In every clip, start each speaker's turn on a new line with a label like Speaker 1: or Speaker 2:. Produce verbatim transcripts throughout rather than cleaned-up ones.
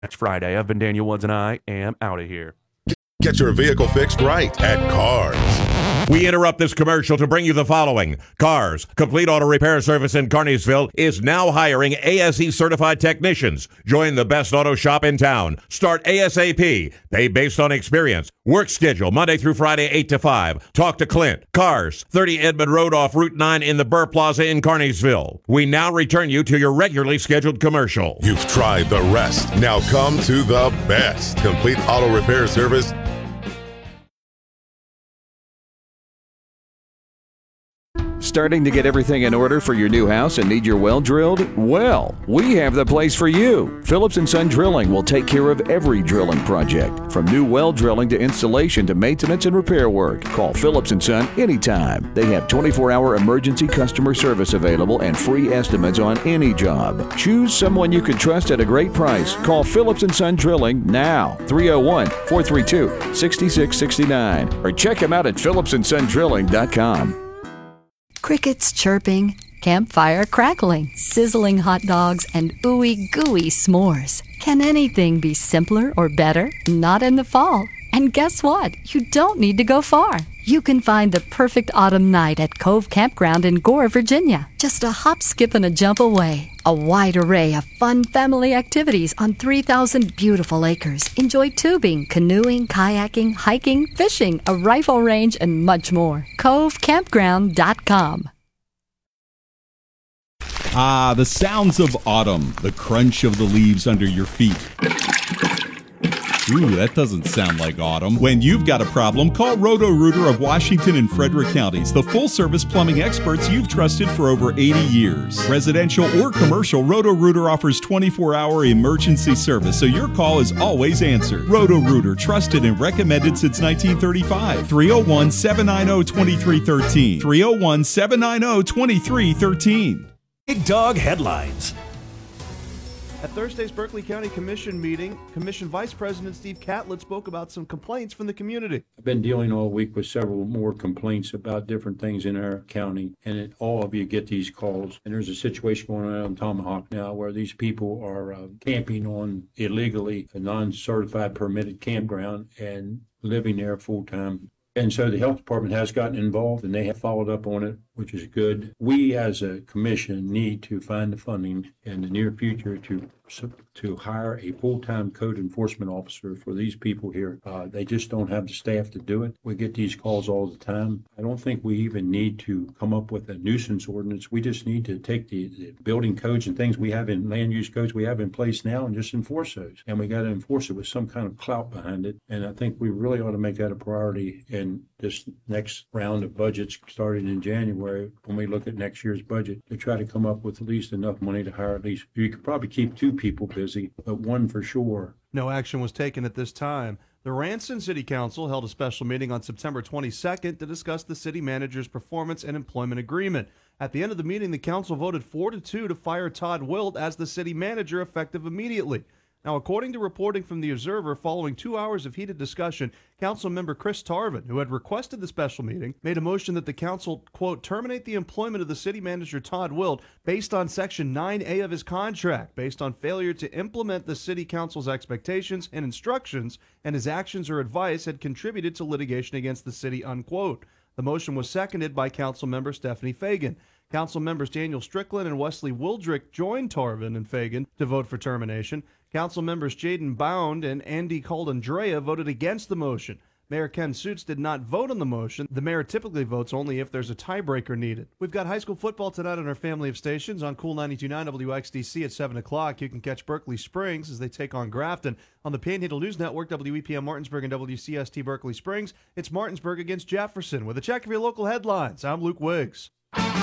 Speaker 1: That's Friday. I've been Daniel Woods, and I am out of here.
Speaker 2: Get your vehicle fixed right at Cars.
Speaker 3: We interrupt this commercial to bring you the following. Cars, Complete Auto Repair Service in Carneysville, is now hiring A S E certified technicians. Join the best auto shop in town. Start ASAP. Pay based on experience. Work schedule Monday through Friday, eight to five. Talk to Clint. Cars, thirty Edmond Road off Route nine in the Burr Plaza in Carneysville. We now return you to your regularly scheduled commercial.
Speaker 2: You've tried the rest. Now come to the best. Complete Auto Repair Service.
Speaker 4: Starting to get everything in order for your new house and need your well drilled? Well, we have the place for you. Phillips and Son Drilling will take care of every drilling project, from new well drilling to installation to maintenance and repair work. Call Phillips and Son anytime. They have twenty-four hour emergency customer service available and free estimates on any job. Choose someone you can trust at a great price. Call Phillips and Son Drilling now, three oh one, four three two, six six six nine, or check them out at phillips and son drilling dot com.
Speaker 5: Crickets chirping, campfire crackling, sizzling hot dogs, and ooey gooey s'mores. Can anything be simpler or better? Not in the fall. And guess what? You don't need to go far. You can find the perfect autumn night at Cove Campground in Gore, Virginia. Just a hop, skip, and a jump away. A wide array of fun family activities on three thousand beautiful acres. Enjoy tubing, canoeing, kayaking, hiking, fishing, a rifle range, and much more. cove campground dot com.
Speaker 6: Ah, the sounds of autumn, the crunch of the leaves under your feet. Ooh, that doesn't sound like autumn. When you've got a problem, call Roto-Rooter of Washington and Frederick counties, the full-service plumbing experts you've trusted for over eighty years. Residential or commercial, Roto-Rooter offers twenty-four hour emergency service, so your call is always answered. Roto-Rooter, trusted and recommended since nineteen thirty-five. three oh one, seven nine oh, two three one three. three oh one, seven nine oh, two three one three.
Speaker 7: Big Dog Headlines.
Speaker 8: At Thursday's Berkeley County Commission meeting, Commission Vice President Steve Catlett spoke about some complaints from the community.
Speaker 9: I've been dealing all week with several more complaints about different things in our county, and it, all of you get these calls. And there's a situation going on on Tomahawk now where these people are uh, camping on illegally a non-certified permitted campground and living there full-time. And so the health department has gotten involved, and they have followed up on it, which is good. We as a commission need to find the funding in the near future to to hire a full-time code enforcement officer for these people here. Uh, they just don't have the staff to do it. We get these calls all the time. I don't think we even need to come up with a nuisance ordinance. We just need to take the, the building codes and things we have in land use codes we have in place now and just enforce those. And we got to enforce it with some kind of clout behind it. And I think we really ought to make that a priority in this next round of budgets starting in January when we look at next year's budget to try to come up with at least enough money to hire at least. You could probably keep two people busy, but one for sure.
Speaker 8: No action was taken at this time. The Ranson City Council held a special meeting on September twenty-second to discuss the city manager's performance and employment agreement. At the end of the meeting, the council voted four to two to fire Todd Wilt as the city manager effective immediately. Now, according to reporting from the Observer, following two hours of heated discussion, Council member Chris Tarvin, who had requested the special meeting, made a motion that the council, quote, terminate the employment of the city manager Todd Wilt based on Section nine A of his contract, based on failure to implement the city council's expectations and instructions, and his actions or advice had contributed to litigation against the city, unquote. The motion was seconded by Council member Stephanie Fagan. Council members Daniel Strickland and Wesley Wildrick joined Tarvin and Fagan to vote for termination. Council members Jaden Bound and Andy Caldandrea voted against the motion. Mayor Ken Suits did not vote on the motion. The mayor typically votes only if there's a tiebreaker needed. We've got high school football tonight on our family of stations on Cool ninety-two point nine W X D C at seven o'clock. You can catch Berkeley Springs as they take on Grafton. On the Panhandle News Network, W E P M Martinsburg and W C S T Berkeley Springs, it's Martinsburg against Jefferson. With a check of your local headlines, I'm Luke Wiggs.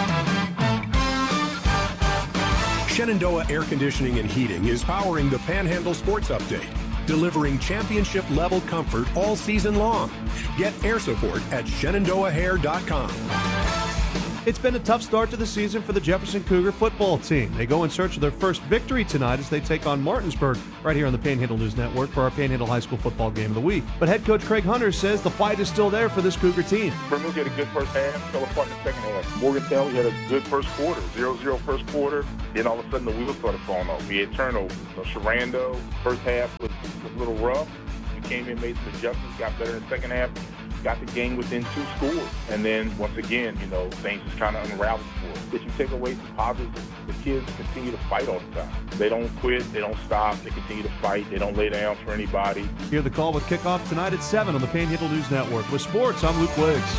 Speaker 7: Shenandoah Air Conditioning and Heating is powering the Panhandle Sports Update, delivering championship-level comfort all season long. Get air support at Shenandoah Hair dot com.
Speaker 8: It's been a tough start to the season for the Jefferson Cougar football team. They go in search of their first victory tonight as they take on Martinsburg right here on the Panhandle News Network for our Panhandle High School football game of the week. But head coach Craig Hunter says the fight is still there for this Cougar team.
Speaker 10: Primrose had a good first half, fell apart in the second half. Morgantown, we had a good first quarter, zero zero first quarter. Then all of a sudden the wheels started falling off. We had turnovers. So Sharando, first half was, was a little rough. We came in, made some adjustments, got better in the second half. Got the game within two scores. And then, once again, you know, things just kind of unraveled for us. If you take away some positives, the kids continue to fight all the time. They don't quit. They don't stop. They continue to fight. They don't lay down for anybody.
Speaker 8: Hear the call with kickoff tonight at seven on the Panhandle News Network. With sports, I'm Luke Wiggs.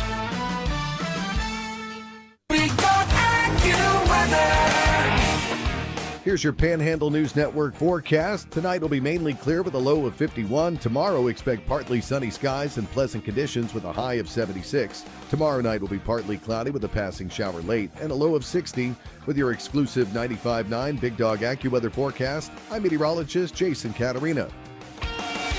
Speaker 11: We got AccuWeather.
Speaker 12: Here's your Panhandle News Network forecast. Tonight will be mainly clear with a low of fifty-one. Tomorrow, expect partly sunny skies and pleasant conditions with a high of seventy-six. Tomorrow night will be partly cloudy with a passing shower late and a low of sixty. With your exclusive ninety-five point nine Big Dog AccuWeather forecast, I'm meteorologist Jason Caterina.